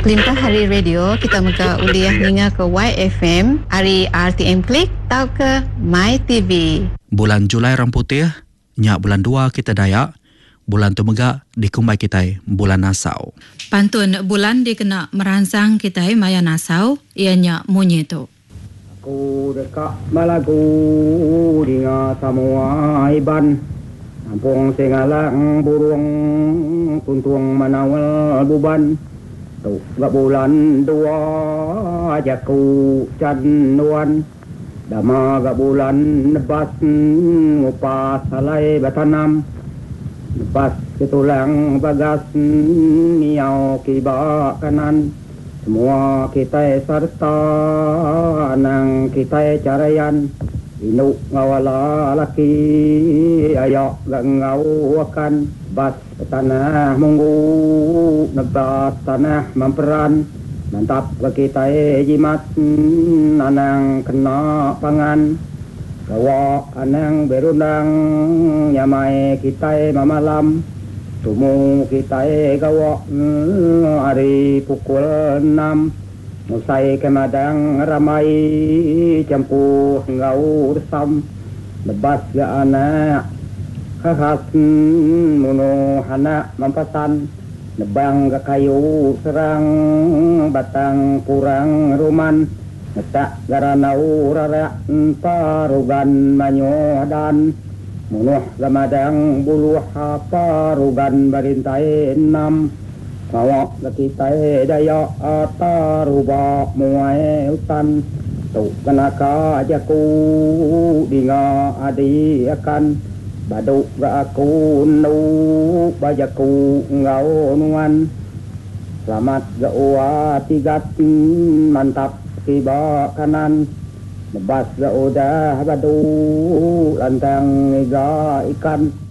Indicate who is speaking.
Speaker 1: Limpah Hari Radio, kita muka uliah ninga ke YFM, hari RTM Klik, tau ke My TV.
Speaker 2: Bulan Julai Ramputih, nyak bulan 2 kita Dayak, bulan tu megak dikumbai kita bulan Nasau.
Speaker 3: Pantun bulan dikena merangsang kita maya Nasau, ianya munyi tu.
Speaker 4: Aku dekat Malagu dengan semua iban. Kampung Singalang burung tuntung manawal buban. Tu gak bulan 2 jaku canduan. Dama gak bulan nebas ngupas salai batanam. Lepas ketulang bagas niau kibak kanan. Semua kita serta nang kita carayan. Inuk ngawala laki ayak gak ngawakan. Bas tanah munggu nebas tanah memperan. Mantap ke kita jimat anang kena pangan. Gawak anang berundang nyamai kita mamalam. Tumu kita gawak hari pukul 6. Musai ke madang ramai campuh ngau resam. Lebas ga anak khas muno anak mampasan. Nebang ga kayu serang batang kurang ruman. Netak garanau rarak parugan manyodan. Munuh gamadang buluh parugan barintai 6. Kawak kita dayak taruba muai utan. Tu kenaka jaku dinga adi akan. Baduk ga aku nu bajaku ngau nuan. Selamat ga uwa tigat mantap tiba kanan. Lebas ga udah badu lantang iga ikan.